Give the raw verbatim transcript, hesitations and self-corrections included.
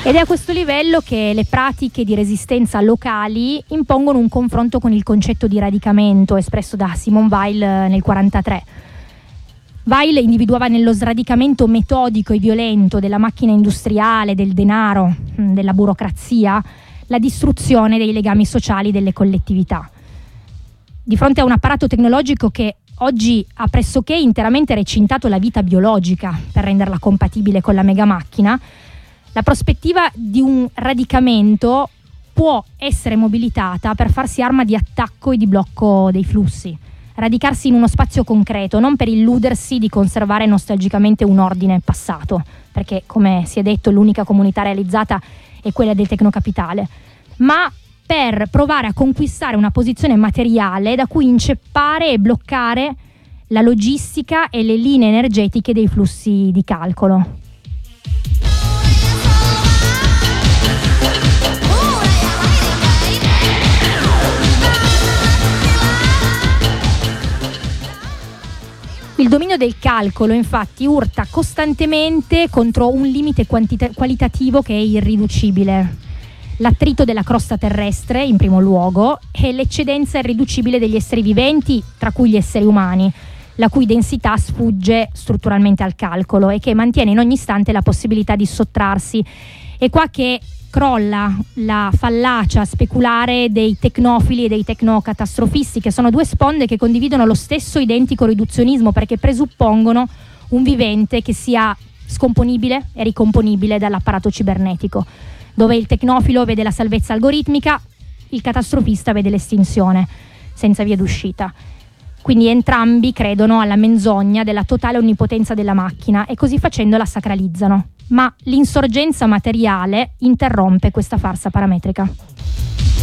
Ed è a questo livello che le pratiche di resistenza locali impongono un confronto con il concetto di radicamento espresso da Simone Weil nel millenovecentoquarantatré. Weil individuava nello sradicamento metodico e violento della macchina industriale, del denaro, della burocrazia, la distruzione dei legami sociali delle collettività. Di fronte a un apparato tecnologico che oggi ha pressoché interamente recintato la vita biologica per renderla compatibile con la megamacchina, la prospettiva di un radicamento può essere mobilitata per farsi arma di attacco e di blocco dei flussi, radicarsi in uno spazio concreto, non per illudersi di conservare nostalgicamente un ordine passato, perché come si è detto l'unica comunità realizzata è quella del tecnocapitale, ma per provare a conquistare una posizione materiale da cui inceppare e bloccare la logistica e le linee energetiche dei flussi di calcolo. Il dominio del calcolo, infatti, urta costantemente contro un limite quantita- qualitativo che è irriducibile. L'attrito della crosta terrestre, in primo luogo, e l'eccedenza irriducibile degli esseri viventi, tra cui gli esseri umani, la cui densità sfugge strutturalmente al calcolo e che mantiene in ogni istante la possibilità di sottrarsi. È qua che crolla la fallacia speculare dei tecnofili e dei tecnocatastrofisti, che sono due sponde che condividono lo stesso identico riduzionismo, perché presuppongono un vivente che sia scomponibile e ricomponibile dall'apparato cibernetico, dove il tecnofilo vede la salvezza algoritmica, il catastrofista vede l'estinzione senza via d'uscita. Quindi entrambi credono alla menzogna della totale onnipotenza della macchina e così facendo la sacralizzano. Ma l'insorgenza materiale interrompe questa farsa parametrica.